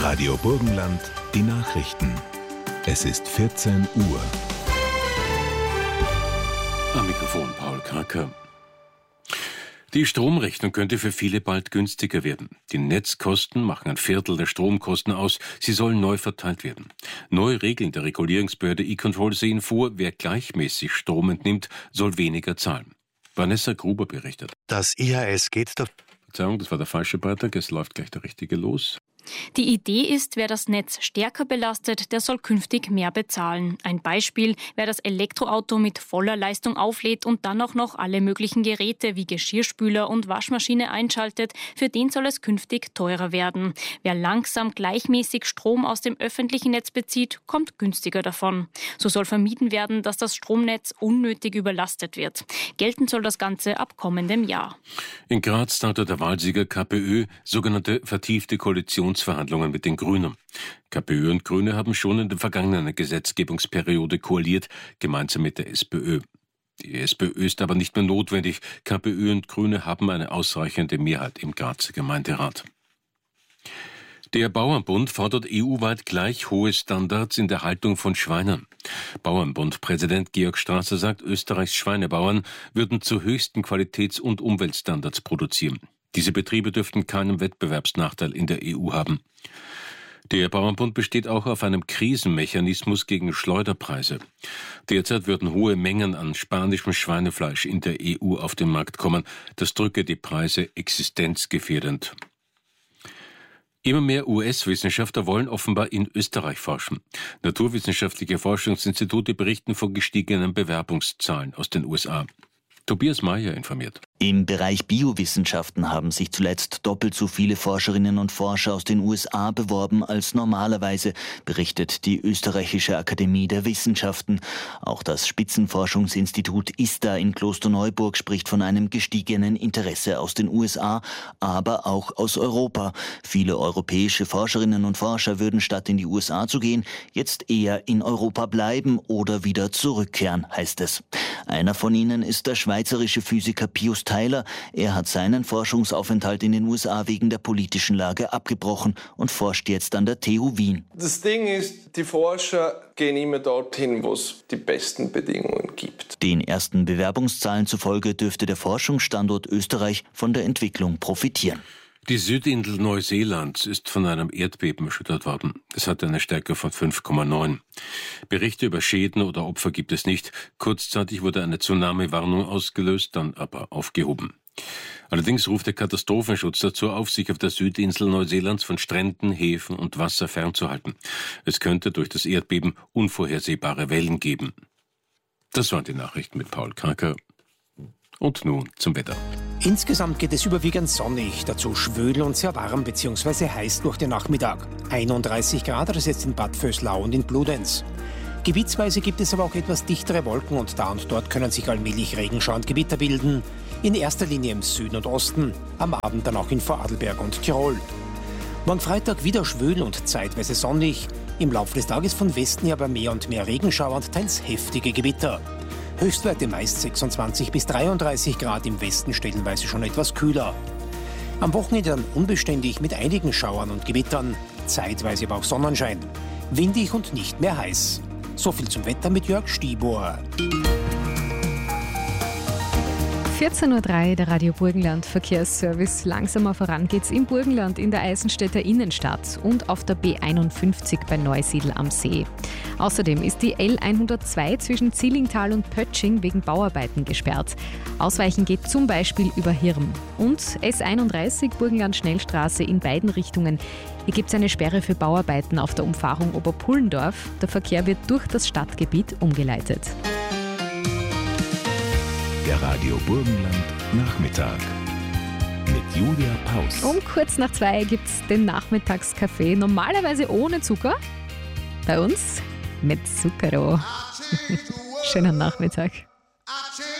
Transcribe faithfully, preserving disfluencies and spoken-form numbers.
Radio Burgenland, die Nachrichten. Es ist vierzehn Uhr. Am Mikrofon Paul Kracker. Die Stromrechnung könnte für viele bald günstiger werden. Die Netzkosten machen ein Viertel der Stromkosten aus. Sie sollen neu verteilt werden. Neue Regeln der Regulierungsbehörde E-Control sehen vor, wer gleichmäßig Strom entnimmt, soll weniger zahlen. Vanessa Gruber berichtet. Das I H S geht davon. Verzeihung, das war der falsche Beitrag. Es läuft gleich der richtige los. Die Idee ist, wer das Netz stärker belastet, der soll künftig mehr bezahlen. Ein Beispiel, wer das Elektroauto mit voller Leistung auflädt und dann auch noch alle möglichen Geräte wie Geschirrspüler und Waschmaschine einschaltet, für den soll es künftig teurer werden. Wer langsam gleichmäßig Strom aus dem öffentlichen Netz bezieht, kommt günstiger davon. So soll vermieden werden, dass das Stromnetz unnötig überlastet wird. Gelten soll das Ganze ab kommendem Jahr. In Graz startet der Wahlsieger K P Ö, sogenannte vertiefte Koalition Verhandlungen mit den Grünen. K P Ö und Grüne haben schon in der vergangenen Gesetzgebungsperiode koaliert, gemeinsam mit der SPÖ. Die SPÖ ist aber nicht mehr notwendig. K P Ö und Grüne haben eine ausreichende Mehrheit im Grazer Gemeinderat. Der Bauernbund fordert E U-weit gleich hohe Standards in der Haltung von Schweinen. Bauernbund-Präsident Georg Strasser sagt, Österreichs Schweinebauern würden zu höchsten Qualitäts- und Umweltstandards produzieren. Diese Betriebe dürften keinen Wettbewerbsnachteil in der E U haben. Der Bauernbund besteht auch auf einem Krisenmechanismus gegen Schleuderpreise. Derzeit würden hohe Mengen an spanischem Schweinefleisch in der E U auf den Markt kommen. Das drücke die Preise existenzgefährdend. Immer mehr U S-Wissenschaftler wollen offenbar in Österreich forschen. Naturwissenschaftliche Forschungsinstitute berichten von gestiegenen Bewerbungszahlen aus den U S A. Tobias Mayer informiert. Im Bereich Biowissenschaften haben sich zuletzt doppelt so viele Forscherinnen und Forscher aus den U S A beworben als normalerweise, berichtet die Österreichische Akademie der Wissenschaften. Auch das Spitzenforschungsinstitut I S T A in Klosterneuburg spricht von einem gestiegenen Interesse aus den U S A, aber auch aus Europa. Viele europäische Forscherinnen und Forscher würden statt in die U S A zu gehen, jetzt eher in Europa bleiben oder wieder zurückkehren, heißt es. Einer von ihnen ist der schweizerische Physiker Pius Tyler. Er hat seinen Forschungsaufenthalt in den U S A wegen der politischen Lage abgebrochen und forscht jetzt an der T U Wien. Das Ding ist, die Forscher gehen immer dorthin, wo es die besten Bedingungen gibt. Den ersten Bewerbungszahlen zufolge dürfte der Forschungsstandort Österreich von der Entwicklung profitieren. Die Südinsel Neuseelands ist von einem Erdbeben erschüttert worden. Es hatte eine Stärke von fünf Komma neun. Berichte über Schäden oder Opfer gibt es nicht. Kurzzeitig wurde eine Tsunami-Warnung ausgelöst, dann aber aufgehoben. Allerdings ruft der Katastrophenschutz dazu auf, sich auf der Südinsel Neuseelands von Stränden, Häfen und Wasser fernzuhalten. Es könnte durch das Erdbeben unvorhersehbare Wellen geben. Das waren die Nachrichten mit Paul Kracker. Und nun zum Wetter. Insgesamt geht es überwiegend sonnig, dazu schwül und sehr warm bzw. heiß durch den Nachmittag. einunddreißig Grad, das ist jetzt in Bad Vöslau und in Bludenz. Gebietsweise gibt es aber auch etwas dichtere Wolken und da und dort können sich allmählich Regenschauer und Gewitter bilden. In erster Linie im Süden und Osten, am Abend dann auch in Vorarlberg und Tirol. Morgen Freitag wieder schwül und zeitweise sonnig. Im Laufe des Tages von Westen her aber mehr und mehr Regenschauer und teils heftige Gewitter. Höchstwerte meist sechsundzwanzig bis dreiunddreißig Grad, im Westen stellenweise schon etwas kühler. Am Wochenende dann unbeständig mit einigen Schauern und Gewittern, zeitweise aber auch Sonnenschein. Windig und nicht mehr heiß. So viel zum Wetter mit Jörg Stibor. vierzehn Uhr drei, der Radio Burgenland Verkehrsservice. Langsamer voran geht's im Burgenland, in der Eisenstädter Innenstadt und auf der B einundfünfzig bei Neusiedl am See. Außerdem ist die L hundertzwei zwischen Zielingtal und Pötsching wegen Bauarbeiten gesperrt. Ausweichen geht zum Beispiel über Hirm. Und S einunddreißig Burgenland-Schnellstraße in beiden Richtungen. Hier gibt es eine Sperre für Bauarbeiten auf der Umfahrung Oberpullendorf. Der Verkehr wird durch das Stadtgebiet umgeleitet. Der Radio Burgenland Nachmittag mit Julia Paus. Um kurz nach zwei gibt es den Nachmittagskaffee, normalerweise ohne Zucker. Bei uns mit Zucchero. Schönen Nachmittag.